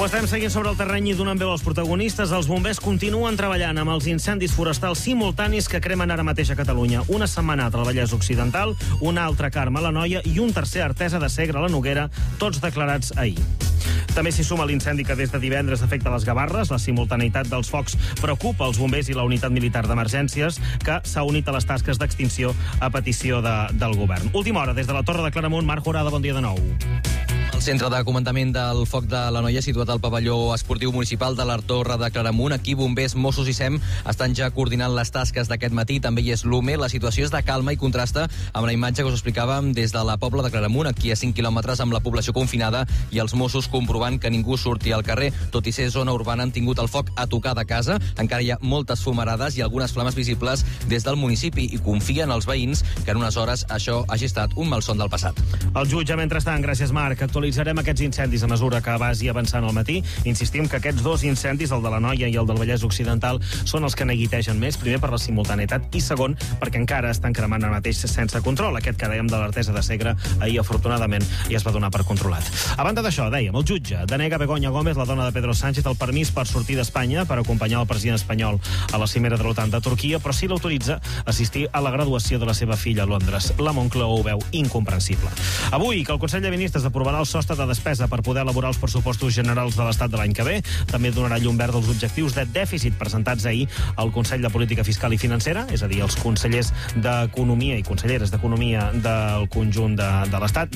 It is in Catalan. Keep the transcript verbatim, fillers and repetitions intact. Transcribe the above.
Ho estem seguint sobre el terreny i donant veu als protagonistes. Els bombers continuen treballant amb els incendis forestals simultanis que cremen ara mateix a Catalunya. Una setmanata al Vallès Occidental, una altra a Carme, a l'Anoia, i un tercer a Artesa de Segre, a la Noguera, tots declarats ahir. També s'hi suma l'incendi que des de divendres afecta les Gavarres. La simultaneïtat dels focs preocupa els bombers i la unitat militar d'emergències, que s'ha unit a les tasques d'extinció a petició de, del govern. Última hora, des de la Torre de Claramunt, Marc Horada, bon dia de nou. El centre de comandament del foc de l'Anoia, situat al pavelló esportiu municipal de la Torre de Claramunt. Aquí bombers, Mossos i SEM estan ja coordinant les tasques d'aquest matí. També hi és l'U M E. La situació és de calma i contrasta amb la imatge que us explicàvem des de la Pobla de Claramunt, aquí a cinc quilòmetres, amb la població confinada i els Mossos comprovant que ningú surti al carrer. Tot i ser zona urbana, han tingut el foc a tocar de casa. Encara hi ha moltes fumarades i algunes flames visibles des del municipi, i confien els veïns que en unes hores això hagi estat un malson del passat. El jutge, mentrestant, gràcies Marc, actualitzarem aquests incendis a mesura que vagi avançant al matí. Insistim que aquests dos incendis, el de l'Anoia i el del Vallès Occidental, són els que neguitegen més, primer per la simultaneïtat i segon perquè encara estan cremant ara mateix sense control. Aquest que dèiem de l'Artesa de Segre, ahir afortunadament ja es va donar per controlat. A banda d'això, dèiem, el jutge denega a Begoña Gómez, la dona de Pedro Sánchez, el permís per sortir d'Espanya per acompanyar el president espanyol a la cimera de l'OTAN de Turquia, però sí l'autoritza a assistir a la graduació de la seva filla a Londres. La Moncloa ho veu incomprensible. Avui, que el Consell de Ministres aprovarà el sostre de despesa per poder elaborar els pressupostos generals de l'Estat de l'any que ve, també donarà llum verd als objectius de dèficit presentats ahir al Consell de Política Fiscal i Financera, és a dir, els consellers d'Economia i conselleres d'Economia del conjunt de, de l'Estat.